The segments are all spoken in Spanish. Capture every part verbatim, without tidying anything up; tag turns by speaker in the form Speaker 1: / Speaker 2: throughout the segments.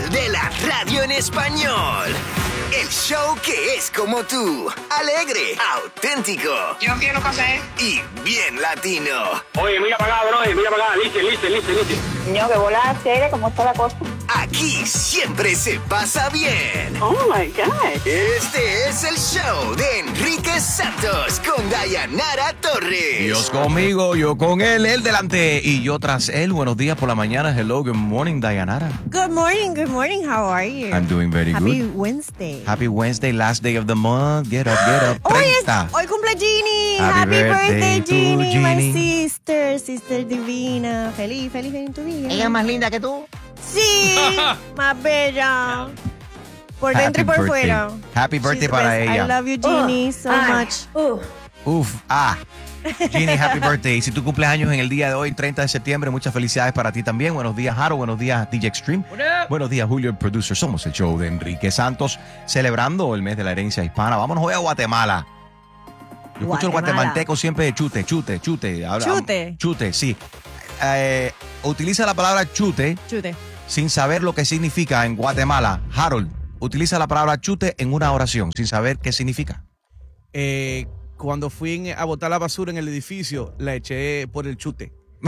Speaker 1: de la radio en español. El show que es como tú. Alegre, auténtico.
Speaker 2: Yo quiero café.
Speaker 1: Y bien latino.
Speaker 3: Oye, mira para acá, bro. Mira para acá. Listen, listen, listen, listen.
Speaker 2: Niño, que bola chévere, ¿cómo está la cosa?
Speaker 1: Aquí siempre se pasa bien.
Speaker 2: Oh, my God.
Speaker 1: Este es el show de Enrique Santos con Dayanara Torres.
Speaker 4: Dios conmigo, yo con él, él delante y yo tras él. Buenos días por la mañana. Hello, good morning, Dayanara.
Speaker 5: Good morning, good morning. How are you?
Speaker 4: I'm doing very
Speaker 5: Happy
Speaker 4: good.
Speaker 5: Wednesday.
Speaker 4: Happy Wednesday, last day of the month. Get up, get up.
Speaker 5: Hoy, es,
Speaker 4: treinta.
Speaker 5: hoy cumple Ginny.
Speaker 4: Happy
Speaker 5: Happy,
Speaker 4: birthday
Speaker 5: birthday,
Speaker 4: to
Speaker 5: Ginny, my
Speaker 4: Ginny.
Speaker 5: sister, sister divina. Feliz, feliz, feliz tu día.
Speaker 6: ¿Ella es más linda que tú?
Speaker 5: Sí, más bella. Por
Speaker 4: Happy
Speaker 5: dentro y por
Speaker 4: birthday.
Speaker 5: fuera.
Speaker 4: Happy birthday
Speaker 5: She's the
Speaker 4: para
Speaker 5: best.
Speaker 4: ella.
Speaker 5: I love you, Ginny, so much.
Speaker 4: Uf, ah. Ginny, happy birthday. Si tú cumples años en el día de hoy, treinta de septiembre, muchas felicidades para ti también. Buenos días, Jaro. Buenos días, D J Extreme. Buenos días, Julio, el producer. Somos el show de Enrique Santos, celebrando el mes de la herencia hispana. Vámonos hoy a Guatemala. Yo escucho el
Speaker 5: Guatemala.
Speaker 4: guatemalteco siempre de chute, chute, chute. Habla-
Speaker 5: Chute.
Speaker 4: Chute, sí. Eh, utiliza la palabra chute
Speaker 5: Chute.
Speaker 4: sin saber lo que significa en Guatemala. Harold, utiliza la palabra chute en una oración sin saber qué significa.
Speaker 7: Eh, cuando fui en- a botar la basura en el edificio, la eché por el chute.
Speaker 5: No,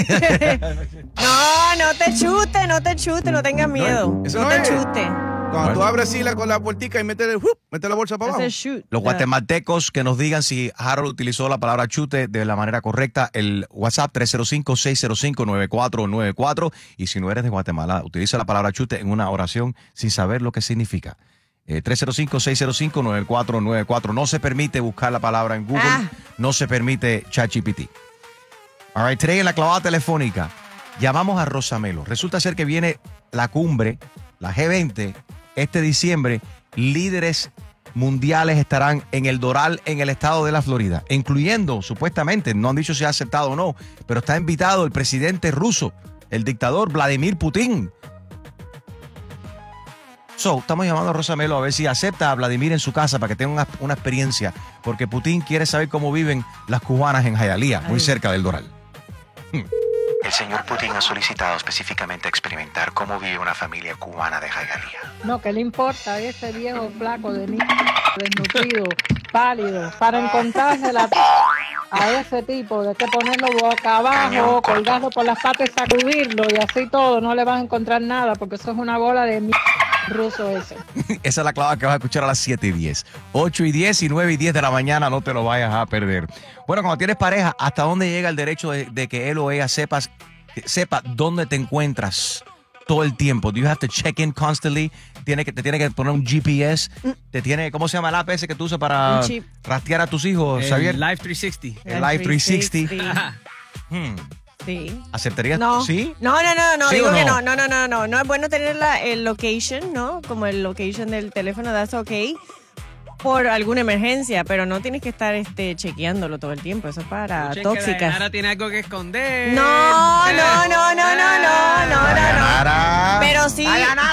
Speaker 5: no te chute, no te chute, no tengas miedo.
Speaker 7: Eso
Speaker 5: no
Speaker 7: no
Speaker 5: te
Speaker 7: es.
Speaker 5: chute.
Speaker 7: Cuando tú
Speaker 4: Bueno.
Speaker 7: abres así la, con la puertica y metes, el, ¡jup! metes la bolsa para
Speaker 5: Ese
Speaker 7: abajo.
Speaker 5: es shoot.
Speaker 4: Los guatemaltecos que nos digan si Harold utilizó la palabra chute de la manera correcta. El WhatsApp tres cero cinco, seis cero cinco, nueve cuatro nueve cuatro. Y si no eres de Guatemala, utiliza la palabra chute en una oración sin saber lo que significa. Eh, tres cero cinco, seis cero cinco, nueve cuatro nueve cuatro. No se permite buscar la palabra en Google.
Speaker 5: Ah.
Speaker 4: No se permite ChatGPT. All right, today en la clavada telefónica llamamos a Rosamelo. Resulta ser que viene la cumbre, la G veinte, este diciembre. Líderes mundiales estarán en el Doral, en el estado de la Florida, incluyendo, supuestamente, no han dicho si ha aceptado o no, pero está invitado el presidente ruso, el dictador Vladimir Putin. So, estamos llamando a Rosamelo a ver si acepta a Vladimir en su casa para que tenga una, una experiencia, porque Putin quiere saber cómo viven las cubanas en Hialeah, muy
Speaker 5: Ay.
Speaker 4: cerca del Doral.
Speaker 8: El señor Putin ha solicitado específicamente experimentar cómo vive una familia cubana de Hialeah.
Speaker 9: No, ¿qué le importa a ese viejo flaco de mí, desnutrido, pálido, para encontrarse la a ese tipo de que ponerlo boca abajo, colgarlo por las patas y sacudirlo y así todo? No le van a encontrar nada porque eso es una bola de mierda ruso ese.
Speaker 4: Esa es la clave que vas a escuchar a las siete y diez. ocho y diez y nueve y diez de la mañana, no te lo vayas a perder. Bueno, cuando tienes pareja, ¿hasta dónde llega el derecho de, de que él o ella sepas, sepa dónde te encuentras todo el tiempo? Do you have to check in constantly? Tiene que, te tiene que poner un G P S. Te tiene, ¿cómo se llama el app ese que tú usas para
Speaker 5: Un chip.
Speaker 4: rastrear a tus hijos,
Speaker 7: El
Speaker 4: Xavier?
Speaker 7: Live trescientos sesenta.
Speaker 4: El Live trescientos sesenta. Hmm.
Speaker 5: Sí.
Speaker 4: ¿Aceptarías?
Speaker 5: No.
Speaker 4: ¿Sí?
Speaker 5: No, no, no, no,
Speaker 4: ¿Sí
Speaker 5: digo
Speaker 4: o
Speaker 5: que
Speaker 4: no?
Speaker 5: no, no, no, no, no, no es bueno tener la, el location, ¿no? Como el location del teléfono, that's okay, por alguna emergencia, pero no tienes que estar este chequeándolo todo el tiempo, eso es para tóxicas.
Speaker 10: Ahora tiene algo que esconder.
Speaker 5: No, no, no, no, no, no, no, no, no.
Speaker 4: Dayanara.
Speaker 5: Pero sí.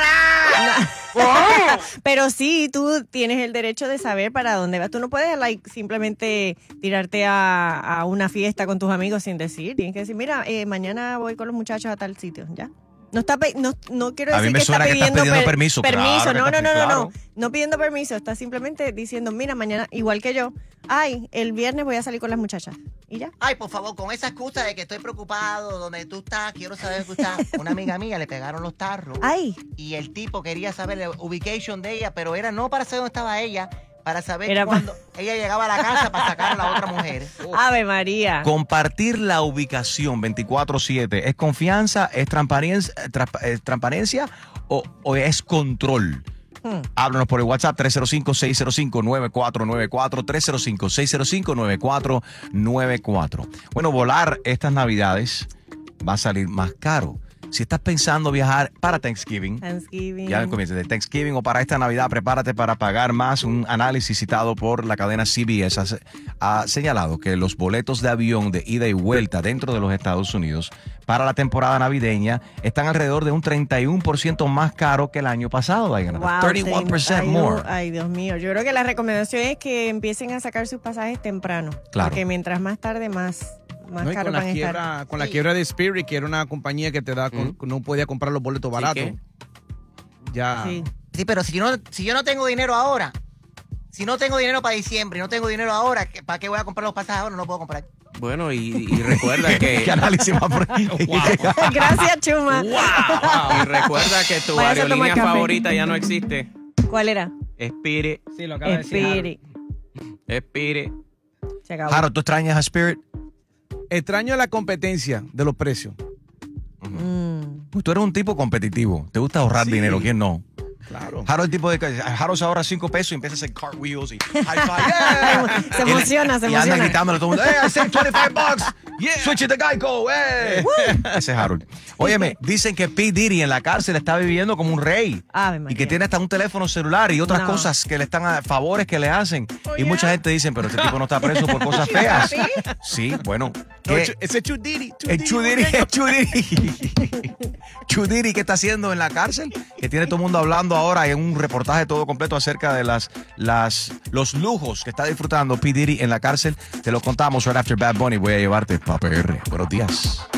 Speaker 5: No. Pero sí, tú tienes el derecho de saber para dónde vas. Tú no puedes like, simplemente tirarte a, a una fiesta con tus amigos sin decir. Tienes que decir, mira, eh, mañana voy con los muchachos a tal sitio, ¿ya? No está pe- no, no quiero
Speaker 4: A mí
Speaker 5: decir
Speaker 4: me
Speaker 5: que
Speaker 4: suena
Speaker 5: está
Speaker 4: que estás
Speaker 5: pidiendo,
Speaker 4: pidiendo
Speaker 5: per-
Speaker 4: permiso,
Speaker 5: Permiso,
Speaker 4: claro que
Speaker 5: no, no,
Speaker 4: estás-
Speaker 5: no, no,
Speaker 4: claro.
Speaker 5: no. No pidiendo permiso, está simplemente diciendo, mira, mañana, igual que yo, ay, el viernes voy a salir con las muchachas. ¿Y ya?
Speaker 6: Ay, por favor, con esa excusa de que estoy preocupado, donde tú estás, quiero saber dónde tú estás. Una amiga mía le pegaron los tarros.
Speaker 5: Ay.
Speaker 6: Y el tipo quería saber la ubication de ella, pero era no para saber dónde estaba ella, para saber
Speaker 5: Era pa-
Speaker 6: cuándo ella llegaba a la casa para sacar a la otra mujer.
Speaker 5: Ave María.
Speaker 4: Compartir la ubicación veinticuatro siete, ¿es confianza, es transparencia, tra- es transparencia o, o es control?
Speaker 5: Hmm.
Speaker 4: Háblanos por el WhatsApp tres cero cinco, seis cero cinco, nueve cuatro nueve cuatro, tres cero cinco, seis cero cinco, nueve cuatro nueve cuatro. Bueno, volar estas navidades va a salir más caro. Si estás pensando viajar para Thanksgiving,
Speaker 5: Thanksgiving.
Speaker 4: ya comienza de Thanksgiving o para esta Navidad, prepárate para pagar más. Un análisis citado por la cadena C B S ha, ha señalado que los boletos de avión de ida y vuelta dentro de los Estados Unidos para la temporada navideña están alrededor de un treinta y uno por ciento más caro que el año pasado, Diana.
Speaker 5: Wow,
Speaker 4: treinta y uno por ciento
Speaker 5: ay,
Speaker 4: more.
Speaker 5: Dios- Ay, Dios mío. Yo creo que la recomendación es que empiecen a sacar sus pasajes temprano.
Speaker 4: Claro.
Speaker 5: Porque mientras más tarde, más, más
Speaker 7: No, y
Speaker 5: caro
Speaker 7: con
Speaker 5: van
Speaker 7: la,
Speaker 5: a
Speaker 7: quiebra,
Speaker 5: estar.
Speaker 7: con la
Speaker 6: Sí.
Speaker 7: quiebra de Spirit, que era una compañía que te da, con- no podía comprar los boletos baratos.
Speaker 4: qué?
Speaker 7: Ya.
Speaker 5: Sí.
Speaker 6: Sí, pero si yo no, si yo no tengo dinero ahora, si no tengo dinero para diciembre y no tengo dinero ahora, ¿qué- ¿para qué voy a comprar los pasajes ahora? No los puedo comprar.
Speaker 10: Bueno, y, y recuerda
Speaker 4: ¿Qué
Speaker 10: que...
Speaker 4: análisis más? por-
Speaker 5: Gracias, Chuma.
Speaker 10: Y recuerda que tu
Speaker 5: Váyase a tomar
Speaker 10: aerolínea
Speaker 5: café.
Speaker 10: favorita ya no existe.
Speaker 5: ¿Cuál era?
Speaker 10: Spirit,
Speaker 11: Sí, lo acaba de decir. Harold.
Speaker 5: Spirit.
Speaker 10: Spirit.
Speaker 5: Se acabó.
Speaker 4: Harold, ¿tú extrañas a Spirit?
Speaker 7: Extraño la competencia de los precios.
Speaker 5: Mm.
Speaker 4: Pues tú eres un tipo competitivo. Te gusta ahorrar
Speaker 7: Sí.
Speaker 4: dinero. ¿Quién no?
Speaker 7: Claro.
Speaker 4: Harold, el tipo de que Harold se ahorra cinco pesos y empieza a hacer cartwheels y high five. Yeah.
Speaker 5: Se emociona, se
Speaker 4: y anda
Speaker 5: emociona.
Speaker 4: gritándole a todo el mundo. Hey, I saved twenty-five bucks. Yeah. Switch it to Geico. Hey. Ese es Harold. Óyeme, dicen que P. Diddy en la cárcel está viviendo como un rey.
Speaker 5: Ave
Speaker 4: Y
Speaker 5: María.
Speaker 4: que tiene hasta un teléfono celular y otras
Speaker 5: No.
Speaker 4: cosas que le están a favores que le hacen. Y mucha gente dice, pero este tipo no está preso por cosas feas. Sí, bueno.
Speaker 7: No,
Speaker 4: ¿qué?
Speaker 7: Chu- ese Chudiri.
Speaker 4: El Chudiri, el Chudiri. Chudiri, ¿qué está haciendo en la cárcel? Que tiene todo el mundo hablando ahora en un reportaje todo completo acerca de las, las, los lujos que está disfrutando P. Diddy en la cárcel. Te lo contamos right after Bad Bunny. Voy a llevarte pa' P R. Buenos días.